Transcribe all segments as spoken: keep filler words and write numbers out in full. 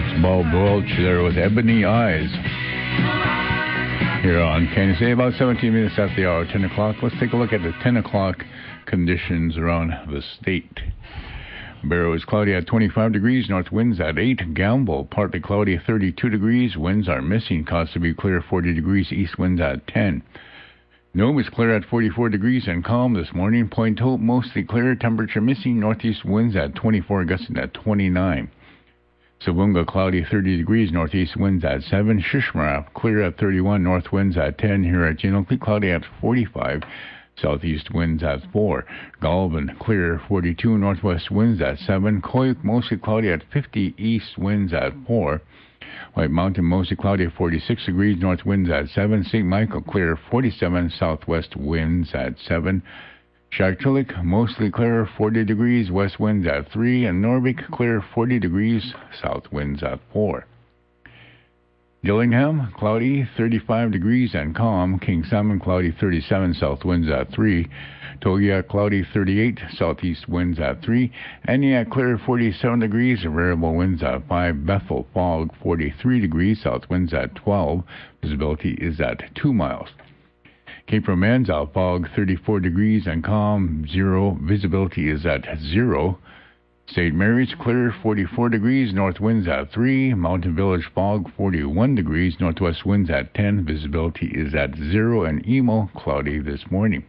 Bob Welch there with Ebony Eyes. Here on K N S A, about seventeen minutes after the hour, ten o'clock. Let's take a look at the ten o'clock conditions around the state. Barrow is cloudy at twenty-five degrees, north winds at eight. Gamble, partly cloudy at thirty-two degrees, winds are missing. Kotzebue clear forty degrees, east winds at ten. Nome is clear at forty-four degrees and calm this morning. Point Hope, mostly clear, temperature missing, northeast winds at twenty-four, gusting at twenty-nine. Sabunga, cloudy thirty degrees, northeast winds at seven. Shishmaref, clear at thirty-one, north winds at ten. Here at Genocle, cloudy at forty-five, southeast winds at four. Galvin, clear forty-two, northwest winds at seven. Koyuk, mostly cloudy at fifty, east winds at four. White Mountain, mostly cloudy at forty-six degrees, north winds at seven. Saint Michael, clear forty-seven, southwest winds at seven. Shaktoolik, mostly clear forty degrees, west winds at three. And Noorvik, clear forty degrees, south winds at four. Dillingham, cloudy thirty-five degrees and calm. King Salmon, cloudy thirty-seven, south winds at three. Togiak, cloudy thirty-eight, southeast winds at three. Aniak, clear forty-seven degrees, variable winds at five. Bethel, fog forty-three degrees, south winds at twelve. Visibility is at two miles. Cape Romanza, fog thirty-four degrees and calm, zero. Visibility is at zero. Saint Mary's, clear forty-four degrees, north winds at three. Mountain Village, fog forty-one degrees, northwest winds at ten. Visibility is at zero. And Emo, cloudy this morning.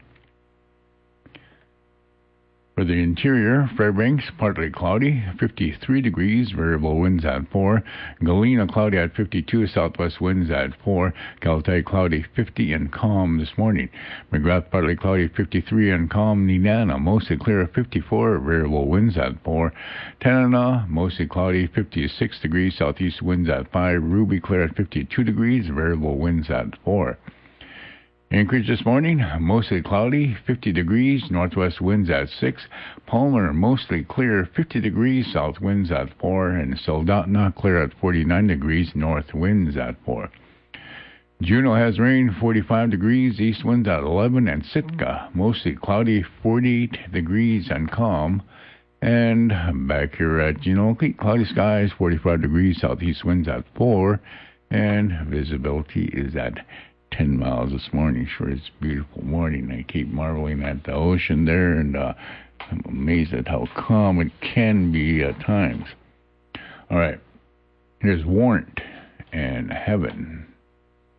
For the interior, Fairbanks, partly cloudy, fifty-three degrees, variable winds at four. Galena, cloudy at fifty-two, southwest winds at four. Kaltai, cloudy, fifty and calm this morning. McGrath, partly cloudy, fifty-three and calm. Nenana, mostly clear at fifty-four, variable winds at four. Tanana, mostly cloudy, fifty-six degrees, southeast winds at five. Ruby, clear at fifty-two degrees, variable winds at four. Anchorage this morning, mostly cloudy, fifty degrees, northwest winds at six. Palmer, mostly clear, fifty degrees, south winds at four. And Soldotna, clear at forty-nine degrees, north winds at four. Juneau has rain, forty-five degrees, east winds at eleven. And Sitka, mostly cloudy, forty-eight degrees and calm. And back here at Juneau, cloudy skies, forty-five degrees, southeast winds at four. And visibility is at ten miles this morning. Sure, it's a beautiful morning. I keep marveling at the ocean there, and uh, I'm amazed at how calm it can be at times. All right, here's Warrant and Heaven.